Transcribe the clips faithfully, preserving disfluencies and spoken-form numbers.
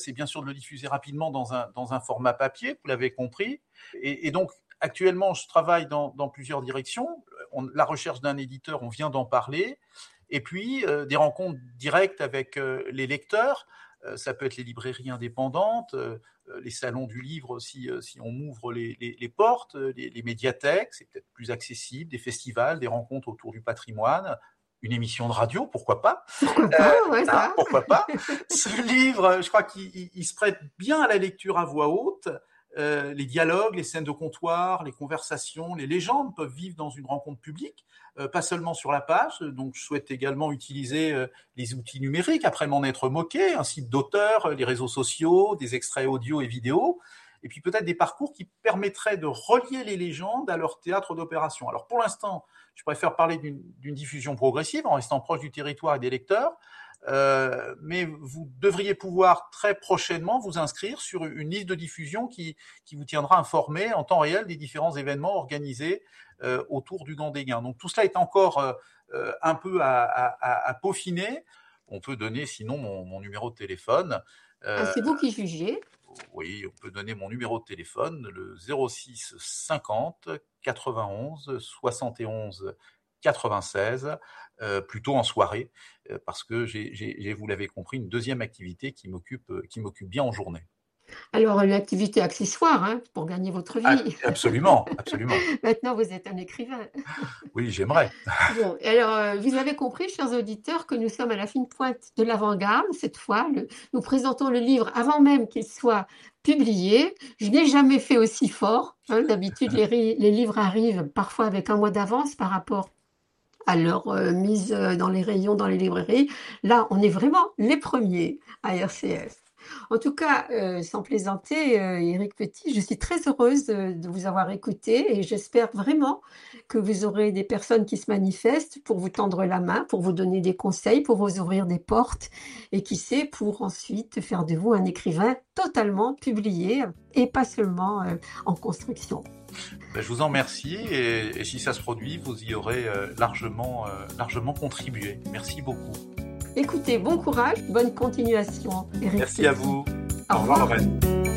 c'est bien sûr de le diffuser rapidement dans un, dans un format papier, vous l'avez compris. Et, et donc, actuellement, je travaille dans, dans plusieurs directions. On, la recherche d'un éditeur, on vient d'en parler. Et puis, euh, des rencontres directes avec euh, les lecteurs. Euh, ça peut être les librairies indépendantes, euh, les salons du livre si, euh, si on ouvre les, les, les portes, les, les médiathèques, c'est peut-être plus accessible, des festivals, des rencontres autour du patrimoine, une émission de radio, pourquoi pas. Pourquoi pas, euh, ouais, ça. Hein, pourquoi pas. Ce livre, je crois qu'il il se prête bien à la lecture à voix haute. Euh, les dialogues, les scènes de comptoir, les conversations, les légendes peuvent vivre dans une rencontre publique, euh, pas seulement sur la page. Donc, je souhaite également utiliser euh, les outils numériques, après m'en être moqué, un site d'auteur, les réseaux sociaux, des extraits audio et vidéo, et puis peut-être des parcours qui permettraient de relier les légendes à leur théâtre d'opération. Alors, pour l'instant, je préfère parler d'une, d'une diffusion progressive en restant proche du territoire et des lecteurs. Euh, mais vous devriez pouvoir très prochainement vous inscrire sur une liste de diffusion qui, qui vous tiendra informé en temps réel des différents événements organisés euh, autour du Gandéguin. Donc tout cela est encore euh, un peu à, à, à peaufiner. On peut donner sinon mon, mon numéro de téléphone. Euh, ah, c'est vous qui jugez. Oui, on peut donner mon numéro de téléphone, le zéro six cinquante quatre-vingt-onze soixante et onze quatre-vingt-seize, euh, plutôt en soirée, euh, parce que j'ai, j'ai, vous l'avez compris, une deuxième activité qui m'occupe, euh, qui m'occupe bien en journée. Alors, l'activité accessoire, hein, pour gagner votre vie. Ah, absolument, absolument. Maintenant, vous êtes un écrivain. Oui, j'aimerais. Bon, alors, euh, vous avez compris, chers auditeurs, que nous sommes à la fine pointe de l'avant-garde. Cette fois, le, nous présentons le livre avant même qu'il soit publié. Je n'ai jamais fait aussi fort. Hein. D'habitude, les, les livres arrivent parfois avec un mois d'avance par rapport à leur euh, mise dans les rayons, dans les librairies. Là, on est vraiment les premiers à R C F. En tout cas, euh, sans plaisanter, euh, Éric Petit, je suis très heureuse de, de vous avoir écouté et j'espère vraiment que vous aurez des personnes qui se manifestent pour vous tendre la main, pour vous donner des conseils, pour vous ouvrir des portes et qui sait, pour ensuite faire de vous un écrivain totalement publié et pas seulement euh, en construction. Ben, je vous en remercie et, et si ça se produit, vous y aurez euh, largement, euh, largement contribué. Merci beaucoup. Écoutez, bon courage, bonne continuation. Éric Merci Petit. À vous. Au, Au revoir, Lorraine.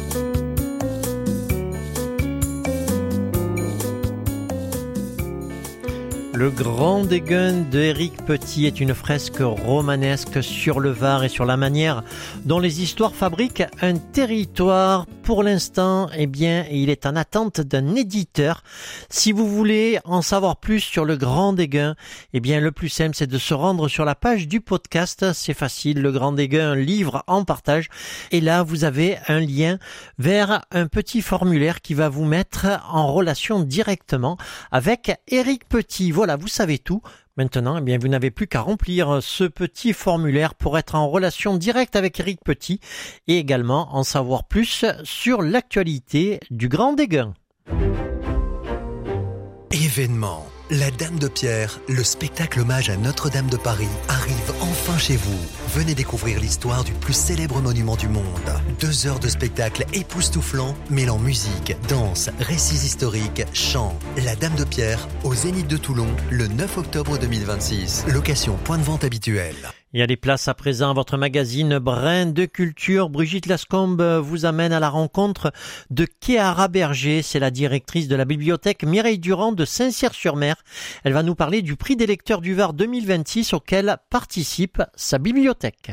Le Grand Déguin de Éric Petit est une fresque romanesque sur le Var et sur la manière dont les histoires fabriquent un territoire. Pour l'instant, eh bien, il est en attente d'un éditeur. Si vous voulez en savoir plus sur le Grand Déguin, eh bien, le plus simple, c'est de se rendre sur la page du podcast. C'est facile, le Grand Déguin, un livre en partage. Et là, vous avez un lien vers un petit formulaire qui va vous mettre en relation directement avec Éric Petit. Voilà, vous savez tout. Maintenant, eh bien, vous n'avez plus qu'à remplir ce petit formulaire pour être en relation directe avec Éric Petit et également en savoir plus sur l'actualité du Grand Déguin. Événement. La Dame de Pierre, le spectacle hommage à Notre-Dame de Paris, arrive enfin chez vous. Venez découvrir l'histoire du plus célèbre monument du monde. Deux heures de spectacle époustouflant, mêlant musique, danse, récits historiques, chants. La Dame de Pierre, au Zénith de Toulon, le neuf octobre deux mille vingt-six. Location point de vente habituelle. Il y a des places à présent à votre magazine Brin de Culture. Brigitte Lascombe vous amène à la rencontre de Kéara Berger. C'est la directrice de la bibliothèque Mireille Durand de Saint-Cyr-sur-Mer. Elle va nous parler du prix des lecteurs du Var deux mille vingt-six auquel participe sa bibliothèque.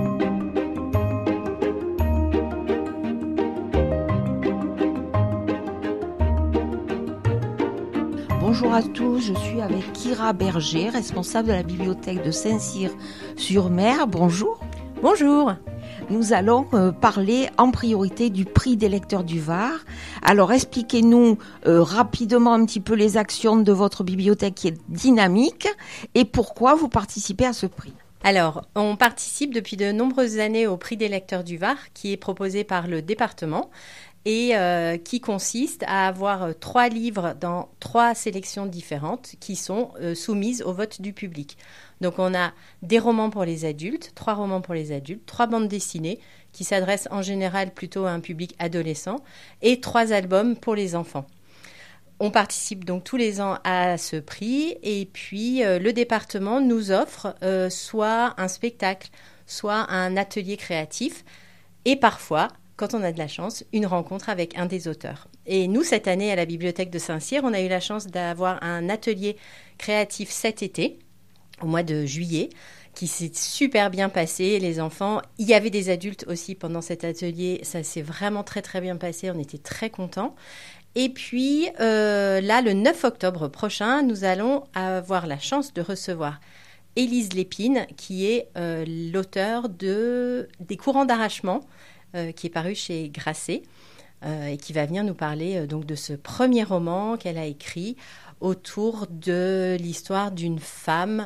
Bonjour à tous, je suis avec Kéara Berger, responsable de la bibliothèque de Saint-Cyr-sur-Mer. Bonjour. Bonjour. Nous allons euh, parler en priorité du prix des lecteurs du Var. Alors expliquez-nous euh, rapidement un petit peu les actions de votre bibliothèque qui est dynamique et pourquoi vous participez à ce prix. Alors, on participe depuis de nombreuses années au prix des lecteurs du Var qui est proposé par le département et euh, qui consiste à avoir euh, trois livres dans trois sélections différentes qui sont euh, soumises au vote du public. Donc on a des romans pour les adultes, trois romans pour les adultes, trois bandes dessinées qui s'adressent en général plutôt à un public adolescent et trois albums pour les enfants. On participe donc tous les ans à ce prix et puis euh, le département nous offre euh, soit un spectacle, soit un atelier créatif. et parfois, quand on a de la chance, une rencontre avec un des auteurs. Et nous, cette année, à la Bibliothèque de Saint-Cyr, on a eu la chance d'avoir un atelier créatif cet été, au mois de juillet, qui s'est super bien passé. Les enfants, il y avait des adultes aussi pendant cet atelier. Ça s'est vraiment très, très bien passé. On était très contents. Et puis, euh, là, le neuf octobre prochain, nous allons avoir la chance de recevoir Élise Lépine, qui est euh, l'auteur de des Courants d'arrachement, euh, qui est paru chez Grasset, euh, et qui va venir nous parler euh, donc de ce premier roman qu'elle a écrit autour de l'histoire d'une femme.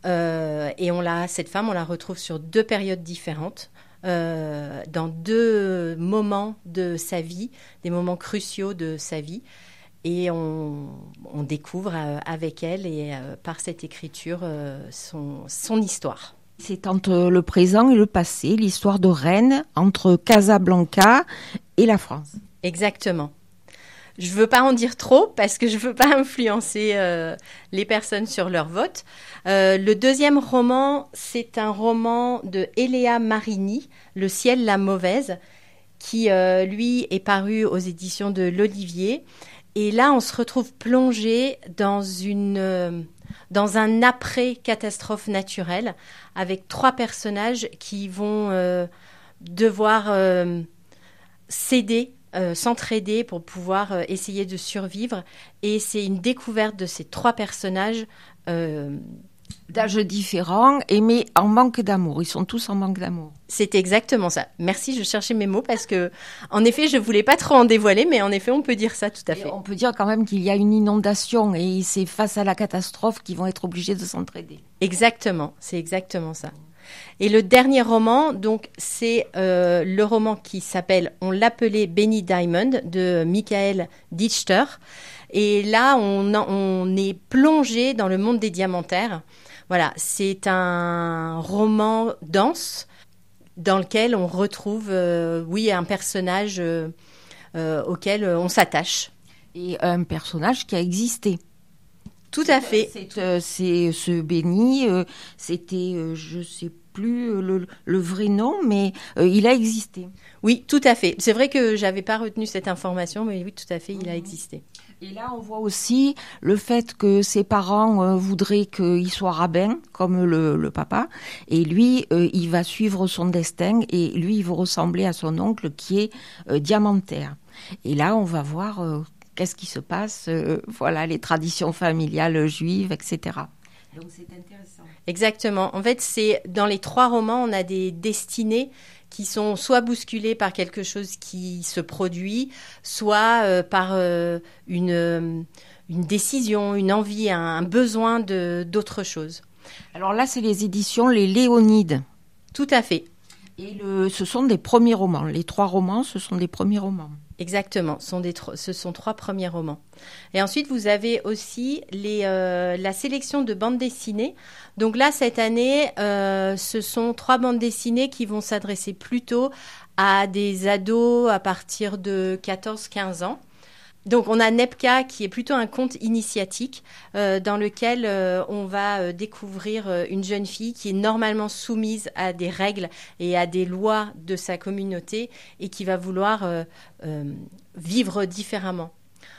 Euh, et on l'a, cette femme, on la retrouve sur deux périodes différentes. Euh, dans deux moments de sa vie, des moments cruciaux de sa vie. Et on, on découvre euh, avec elle et euh, par cette écriture euh, son, son histoire. C'est entre le présent et le passé, l'histoire de Rennes, entre Casablanca et la France. Exactement. Je ne veux pas en dire trop parce que je ne veux pas influencer euh, les personnes sur leur vote. Euh, le deuxième roman, c'est un roman de Eléa Marini, Le ciel, la mauvaise, qui, euh, lui, est paru aux éditions de l'Olivier. Et là, on se retrouve plongé dans, une, euh, dans un après-catastrophe naturelle avec trois personnages qui vont euh, devoir euh, s'aider, Euh, s'entraider pour pouvoir euh, essayer de survivre. Et c'est une découverte de ces trois personnages. Euh, D'âges différents, et mais en manque d'amour. Ils sont tous en manque d'amour. C'est exactement ça. Merci, je cherchais mes mots parce que, en effet, je voulais pas trop en dévoiler, mais en effet, on peut dire ça tout à fait. Et on peut dire quand même qu'il y a une inondation et c'est face à la catastrophe qu'ils vont être obligés de s'entraider. Exactement, c'est exactement ça. Et le dernier roman, donc, c'est euh, le roman qui s'appelle « On l'appelait Benny Diamond » de Michael Dichter. Et là, on, on est plongé dans le monde des diamantaires. Voilà, c'est un roman dense dans lequel on retrouve, euh, oui, un personnage euh, euh, auquel on s'attache. Et un personnage qui a existé. Tout à fait. C'est, euh, c'est ce Benny, euh, c'était, euh, je sais plus euh, le, le vrai nom, mais euh, il a existé. Oui, tout à fait. C'est vrai que j'avais pas retenu cette information, mais oui, tout à fait, il a existé. Et là, on voit aussi le fait que ses parents euh, voudraient qu'il soit rabbin, comme le, le papa, et lui, euh, il va suivre son destin, et lui, il veut ressembler à son oncle qui est euh, diamantaire. Et là, on va voir euh, qu'est-ce qui se passe, euh, voilà, les traditions familiales juives, et cetera. Donc, c'est intéressant. Exactement. En fait, c'est dans les trois romans, on a des destinées qui sont soit bousculées par quelque chose qui se produit, soit euh, par euh, une, euh, une décision, une envie, un, un besoin de, d'autre chose. Alors là, c'est les éditions Les Léonides. Tout à fait. Et le, ce sont des premiers romans. Les trois romans, ce sont des premiers romans. Exactement, ce sont, des, ce sont trois premiers romans. Et ensuite, vous avez aussi les, euh, la sélection de bandes dessinées. Donc là, cette année, euh, ce sont trois bandes dessinées qui vont s'adresser plutôt à des ados à partir de quatorze à quinze ans. Donc on a Nepka qui est plutôt un conte initiatique euh, dans lequel euh, on va euh, découvrir euh, une jeune fille qui est normalement soumise à des règles et à des lois de sa communauté et qui va vouloir euh, euh, vivre différemment.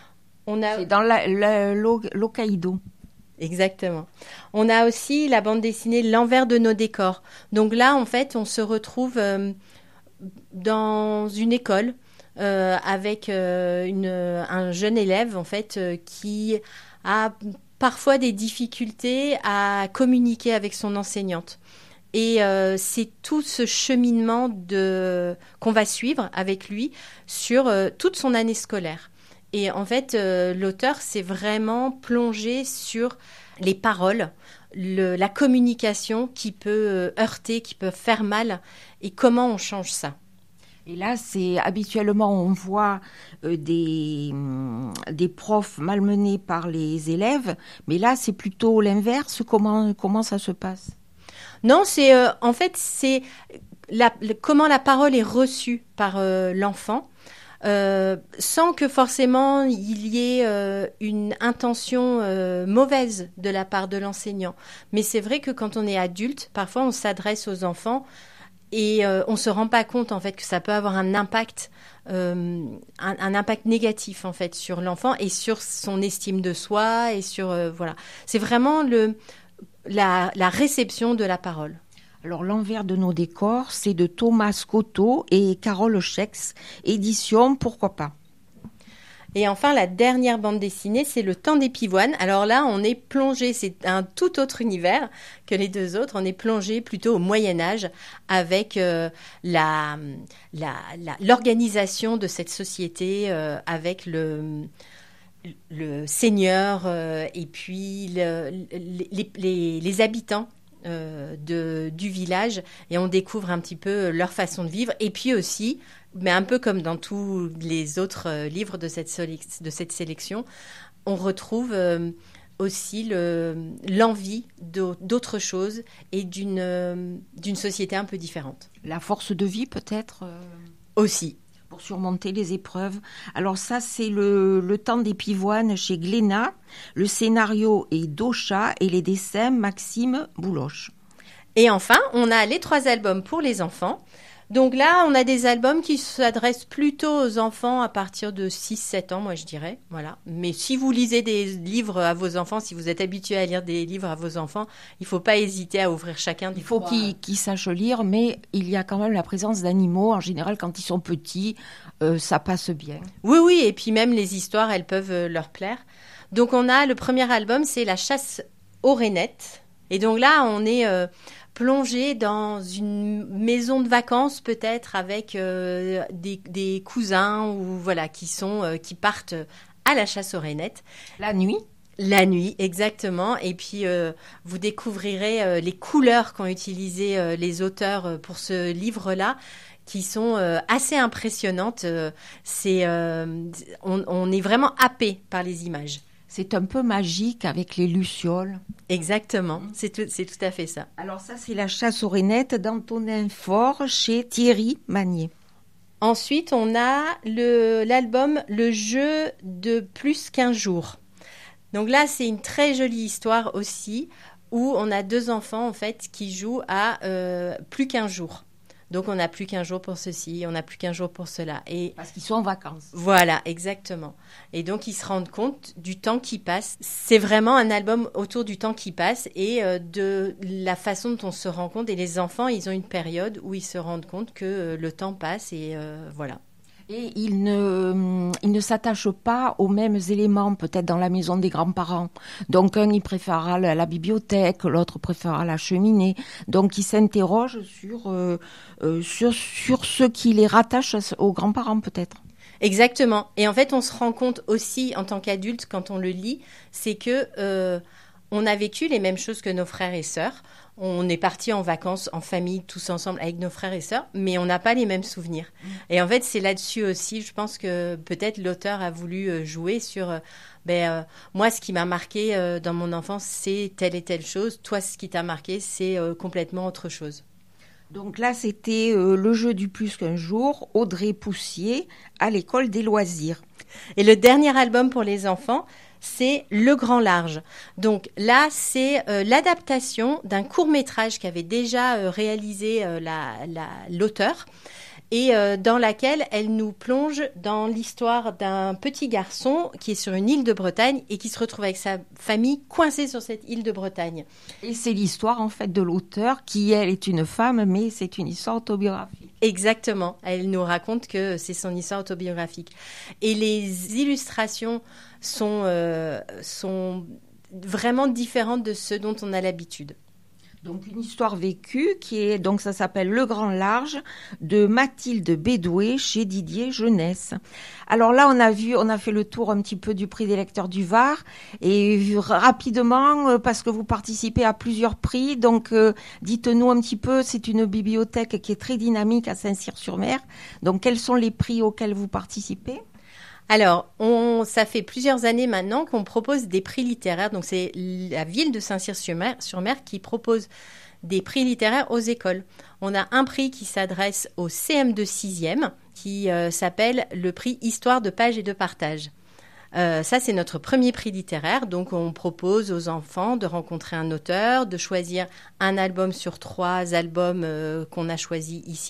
On a... C'est dans la, la, l'Hokkaido. Exactement. On a aussi la bande dessinée L'envers de nos décors. Donc là, en fait, on se retrouve euh, dans une école Euh, avec euh, une, un jeune élève en fait euh, qui a parfois des difficultés à communiquer avec son enseignante. Et euh, c'est tout ce cheminement de, qu'on va suivre avec lui sur euh, toute son année scolaire. Et en fait, euh, l'auteur s'est vraiment plongé sur les paroles, le, la communication qui peut euh, heurter, qui peut faire mal, et comment on change ça. Et là, c'est habituellement, on voit euh, des, des profs malmenés par les élèves, mais là, c'est plutôt l'inverse. Comment, comment ça se passe ? Non, c'est euh, en fait, c'est la, le, comment la parole est reçue par euh, l'enfant, euh, sans que forcément il y ait euh, une intention euh, mauvaise de la part de l'enseignant. Mais c'est vrai que quand on est adulte, parfois on s'adresse aux enfants et euh, on se rend pas compte en fait que ça peut avoir un impact, euh, un, un impact négatif en fait sur l'enfant et sur son estime de soi et sur euh, voilà. C'est vraiment le la, la réception de la parole. Alors, l'envers de nos décors, c'est de Thomas Scotto et Carole Schex, édition Pourquoi pas. Et enfin, la dernière bande dessinée, c'est Le Temps des pivoines. Alors là, on est plongé, c'est un tout autre univers que les deux autres. On est plongé plutôt au Moyen-Âge avec euh, la, la, la, l'organisation de cette société, euh, avec le... le seigneur euh, et puis le, les, les, les habitants euh, de, du village, et on découvre un petit peu leur façon de vivre, et puis aussi, mais un peu comme dans tous les autres euh, livres de cette, sole- de cette sélection, on retrouve euh, aussi le, l'envie de, d'autre chose et d'une, euh, d'une société un peu différente. La force de vie peut-être euh... Aussi. Pour surmonter les épreuves. Alors ça, c'est le, le Temps des pivoines chez Glénat. Le scénario est d'Ocha et les dessins Maxime Bouloche. Et enfin, on a les trois albums pour les enfants. Donc là, on a des albums qui s'adressent plutôt aux enfants à partir de six sept ans, moi je dirais. Voilà. Mais si vous lisez des livres à vos enfants, si vous êtes habitué à lire des livres à vos enfants, il ne faut pas hésiter à ouvrir chacun des Il faut qu'ils, qu'ils sachent lire, mais il y a quand même la présence d'animaux. En général, quand ils sont petits, euh, ça passe bien. Oui, oui, et puis même les histoires, elles peuvent leur plaire. Donc on a le premier album, c'est La chasse aux rainettes. Et donc là, on est... Euh, plongé dans une maison de vacances peut-être avec euh, des, des cousins ou voilà qui sont euh, qui partent à la chasse aux rainettes la nuit. La nuit, exactement. Et puis euh, vous découvrirez euh, les couleurs qu'ont utilisées euh, les auteurs euh, pour ce livre-là, qui sont euh, assez impressionnantes. Euh, c'est euh, on, on est vraiment happé par les images. C'est un peu magique avec les lucioles. Exactement, c'est tout, c'est tout à fait ça. Alors ça, c'est La chasse aux rainettes d'Antonin Faure chez Thierry Magnier. Ensuite, on a le, l'album Le jeu de plus qu'un jour. Donc là, c'est une très jolie histoire aussi, où on a deux enfants en fait qui jouent à euh, plus qu'un jour. Donc, on n'a plus qu'un jour pour ceci, on n'a plus qu'un jour pour cela. Et parce qu'ils sont en vacances. Voilà, exactement. Et donc, ils se rendent compte du temps qui passe. C'est vraiment un album autour du temps qui passe et euh, de la façon dont on se rend compte. Et les enfants, ils ont une période où ils se rendent compte que euh, le temps passe et euh, voilà. Et ils ne, ils ne s'attachent pas aux mêmes éléments, peut-être dans la maison des grands-parents. Donc, un, il préférera la, la bibliothèque, l'autre préférera la cheminée. Donc, ils s'interrogent sur, euh, euh, sur, sur ce qui les rattache aux grands-parents, peut-être. Exactement. Et en fait, on se rend compte aussi, en tant qu'adulte, quand on le lit, c'est que euh, on a vécu les mêmes choses que nos frères et sœurs. On est partis en vacances, en famille, tous ensemble, avec nos frères et sœurs, mais on n'a pas les mêmes souvenirs. Mmh. Et en fait, c'est là-dessus aussi, je pense que peut-être l'auteur a voulu jouer sur... Euh, ben, euh, moi, ce qui m'a marqué euh, dans mon enfance, c'est telle et telle chose. Toi, ce qui t'a marqué, c'est euh, complètement autre chose. Donc là, c'était euh, Le jeu du plus qu'un jour, Audrey Poussier, à l'école des loisirs. Et le dernier album pour les enfants, c'est Le Grand Large. Donc là, c'est euh, l'adaptation d'un court-métrage qu'avait déjà euh, réalisé euh, la, la, l'auteur et euh, dans laquelle elle nous plonge dans l'histoire d'un petit garçon qui est sur une île de Bretagne et qui se retrouve avec sa famille coincée sur cette île de Bretagne. Et c'est l'histoire en fait de l'auteur qui, elle, est une femme, mais c'est une histoire autobiographique. Exactement. Elle nous raconte que c'est son histoire autobiographique. Et les illustrations sont, euh, sont vraiment différentes de ce dont on a l'habitude. Donc une histoire vécue qui est, donc ça s'appelle Le Grand Large de Mathilde Bédoué chez Didier Jeunesse. Alors là, on a vu, on a fait le tour un petit peu du prix des lecteurs du Var et vu rapidement, parce que vous participez à plusieurs prix, donc euh, dites-nous un petit peu, c'est une bibliothèque qui est très dynamique à Saint-Cyr-sur-Mer. Donc quels sont les prix auxquels vous participez ? Alors, on, ça fait plusieurs années maintenant qu'on propose des prix littéraires. Donc, c'est la ville de Saint-Cyr-sur-Mer sur Mer qui propose des prix littéraires aux écoles. On a un prix qui s'adresse au C M deux sixième, qui euh, s'appelle le prix Histoire de page et de partage. Euh, ça, c'est notre premier prix littéraire. Donc, on propose aux enfants de rencontrer un auteur, de choisir un album sur trois albums euh, qu'on a choisis ici